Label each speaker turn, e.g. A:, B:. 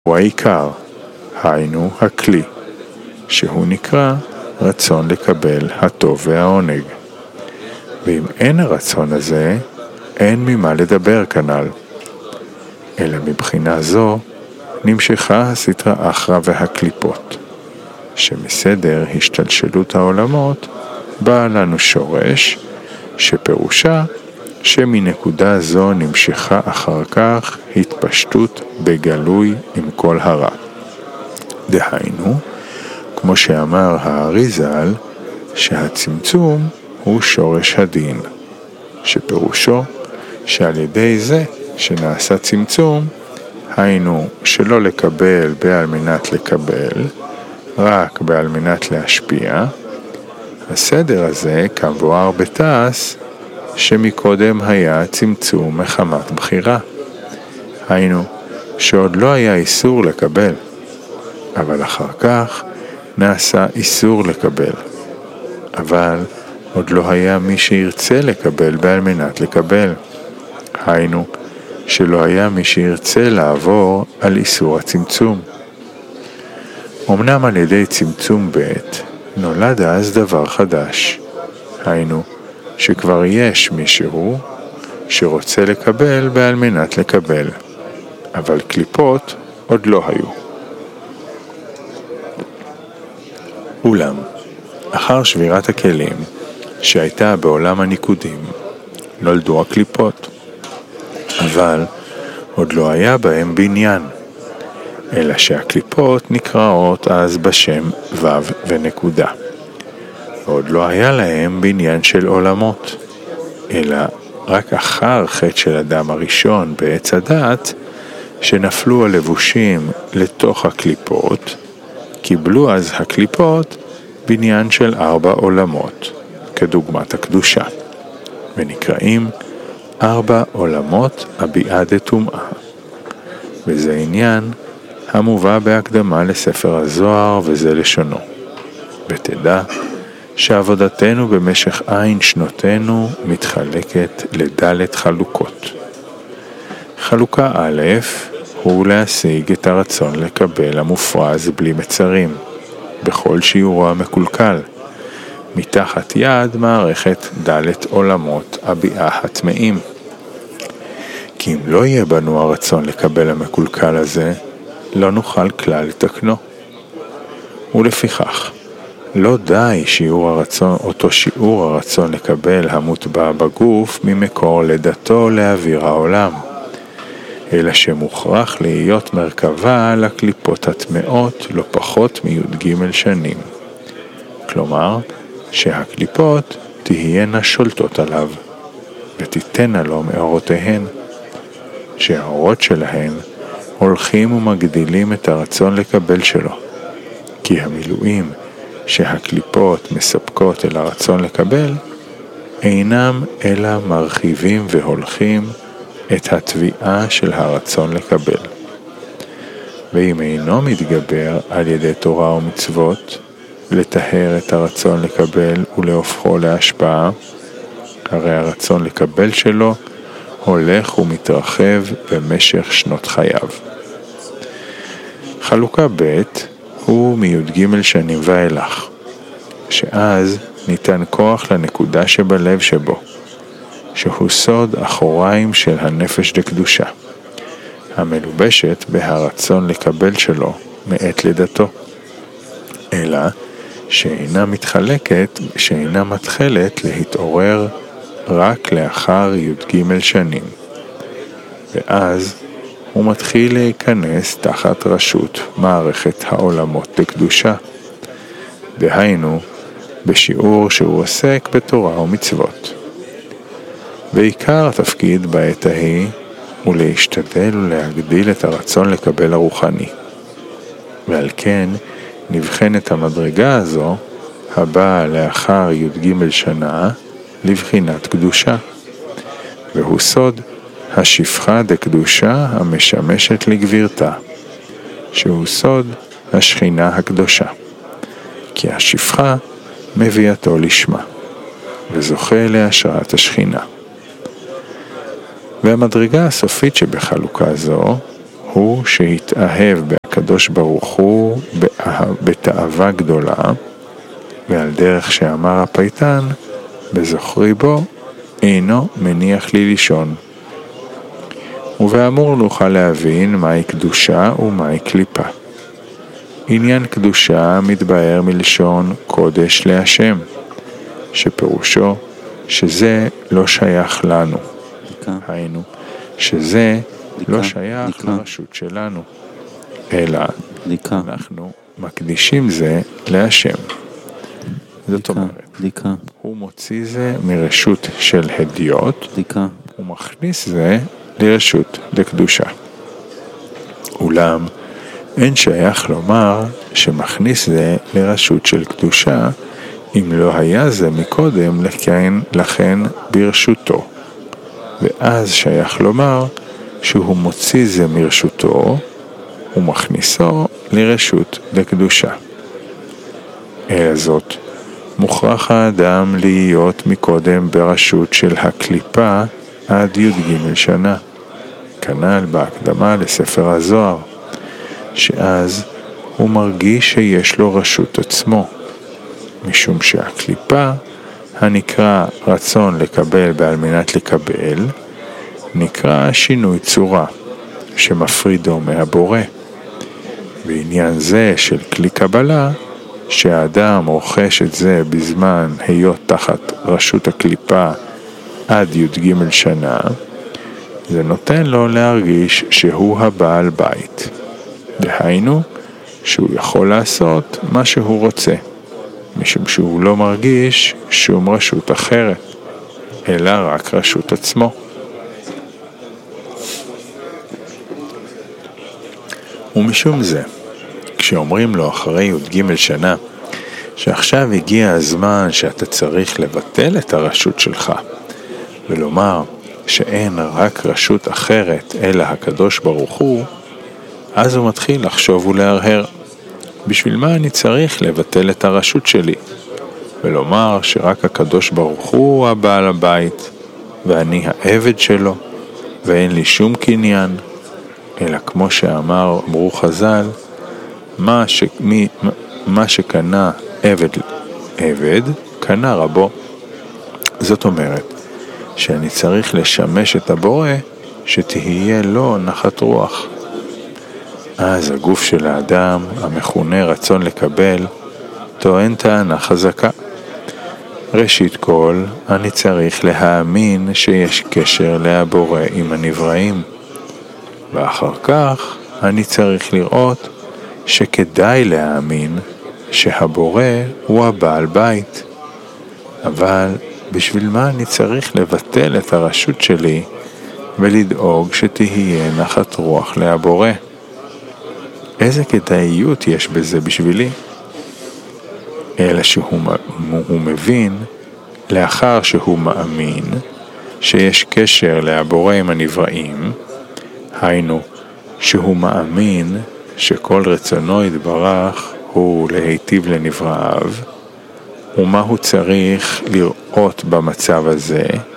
A: הוא העיקר, היינו הכלי, שהוא נקרא רצון לקבל הטוב והעונג. ואם אין הרצון הזה, אין ממה לדבר כנ"ל. אלא מבחינה זו נמשכה הסטרא אחרא והקליפות, שמסדר השתלשלות העולמות בא לנו שורש, שפירושה שמנקודה זו נמשכה אחר כך התפשטות בגלוי עם כל הרע. דהיינו, כמו שאמר האריז"ל, שהצמצום הוא שורש הדין, שפירושו שעל ידי זה שנעשה צמצום, היינו שלא לקבל בעל מנת לקבל, רק בעל מנת להשפיע, הסדר הזה כמבואר בתעש, שמקודם היה צמצום מחמת בחירה. היינו שעוד לא היה איסור לקבל, אבל אחר כך נעשה איסור לקבל. אבל עוד לא היה מי שירצה לקבל בעל מנת לקבל. היינו שלא היה מי שירצה לעבור על איסור הצמצום. אמנם על ידי צמצום ב' נולד אז דבר חדש. היינו שכבר יש מישהו שרוצה לקבל בעל מנת לקבל, אבל קליפות עוד לא היו. אולם, אחר שבירת הכלים שהייתה בעולם הניקודים, נולדו הקליפות, אבל עוד לא היה בהם בניין, אלא שהקליפות נקראות אז בשם ו' ונקודה. ועוד לא היה להם בניין של עולמות, אלא רק אחר חטא של אדם הראשון בעץ הדת, שנפלו הלבושים לתוך הקליפות, קיבלו אז הקליפות בניין של 4 עולמות, כדוגמת הקדושה, ונקראים 4 עולמות הביאה דטומאה. וזה עניין המובא בהקדמה לספר הזוהר, וזה לשונו. ותדע שעבודתנו במשך עין שנותינו מתחלקת לדלת חלוקות. חלוקה א' הוא להשיג את הרצון לקבל המופרז בלי מצרים, בכל שיעורו המקולקל, מתחת יד מערכת דלת עולמות הביאה הטמאים. כי אם לא יהיה בנו הרצון לקבל המקולקל הזה, לא נוכל כלל לתקנו. ולפיכך, לא די אותו שיעור הרצון לקבל המוטבע בגוף ממקור לידתו לאוויר העולם, אלא שמוכרח להיות מרכבה לקליפות הטמאות לא פחות מי"ג שנים. כלומר, שהקליפות תהיינה שולטות עליו, ותיתנה לו מאורותיהן, שהאורות שלהן הולכים ומגדילים את הרצון לקבל שלו, כי המילואים שהקליפות מספקות אל הרצון לקבל, אינם אלא מרחיבים והולכים את התביעה של הרצון לקבל. ואם אינו מתגבר על ידי תורה ומצוות, לטהר את הרצון לקבל ולהופכו להשפעה, הרי הרצון לקבל שלו הולך ומתרחב במשך שנות חייו. חלוקה ב' הוא מי"ג שנים ואילך, שאז ניתן כוח לנקודה שבלב שבו, שהוא סוד אחוריים של הנפש דקדושה, המלובשת בהרצון לקבל שלו מעת לידתו, אלא שאינה מתחלת להתעורר רק לאחר י"ג שנים, ואז הוא מתחיל להיכנס תחת רשות מערכת העולמות לקדושה, דהיינו בשיעור שהוא עוסק בתורה ומצוות. ועיקר התפקיד בעת ההיא הוא להשתדל ולהגדיל את הרצון לקבל הרוחני, ועל כן נבחנת המדרגה הזו הבאה לאחר י"ג שנה לבחינת קדושה, והוא סוד השפחה דקדושה המשמשת לגבירתה, שהוא סוד השכינה הקדושה, כי השפחה מביאתו לשמה, וזוכה להשראת השכינה. והמדרגה הסופית שבחלוקה זו הוא שהתאהב בקדוש ברוך הוא בתאווה גדולה, ועל דרך שאמר הפייטן, בזוכרי בו, אינו מניח לי לישון. ובאמור נוכל להבין מהי קדושה ומהי קליפה. עניין קדושה מתבאר מלשון קודש להשם, שפירושו שזה לא שייך לנו. היינו, שזה לא שייך לרשות שלנו, אלא אנחנו מקדישים זה להשם. זאת אומרת, הוא מוציא זה מרשות של הדיוט, ומכניס זה לרשות לקדושה. אולם, אין שייך לומר שמכניס זה לרשות של קדושה, אם לא היה זה מקודם לכן ברשותו. ואז שייך לומר שהוא מוציא זה מרשותו ומכניסו לרשות לקדושה. אלא זאת, מוכרח האדם להיות מקודם ברשות של הקליפה עד י"ג שנה, כנ"ל בהקדמה לספר הזוהר, שאז הוא מרגיש שיש לו רשות עצמו, משום שהקליפה, הנקרא רצון לקבל בעל מנת לקבל, נקרא שינוי צורה, שמפרידו מהבורא. בעניין זה של כלי קבלה, שהאדם רוכש את זה בזמן היות תחת רשות הקליפה עד י"ג שנה, זה נותן לו להרגיש שהוא הבעל בית. דהיינו, שהוא יכול לעשות מה שהוא רוצה, משום שהוא לא מרגיש שום רשות אחרת, אלא רק רשות עצמו. ומשום זה, כשאומרים לו אחרי י"ג שנה, שעכשיו הגיע הזמן שאתה צריך לבטל את הרשות שלך, ולומר שאין רק רשות אחרת אלא הקדוש ברוך הוא, אז הוא מתחיל לחשוב ולהרהר, בשביל מה אני צריך לבטל את הרשות שלי, ולומר שרק הקדוש ברוך הוא הבעל הבית, ואני העבד שלו, ואין לי שום קניין, אלא כמו אמרו חז"ל, מה שקנה עבד, קנה רבו. זאת אומרת, שאני צריך לשמש את הבורא, שתהיה לו נחת רוח. אז הגוף של האדם, המכונה רצון לקבל, טוען טענה חזקה. ראשית כל, אני צריך להאמין שיש קשר להבורא עם הנבראים. ואחר כך, אני צריך לראות שכדאי להאמין שהבורא הוא הבעל בית. אבל בשביל מה אני צריך לבטל את הרשות שלי ולדאוג שתהיה נחת רוח להבורא? איזה כדאיות יש בזה בשבילי? אלא שהוא מבין, לאחר שהוא מאמין, שיש קשר להבורא עם הנבראים, היינו, שהוא מאמין שכל רצונו יתברך הוא להיטיב לנבראיו, ומה הוא צריך לראות במצב הזה,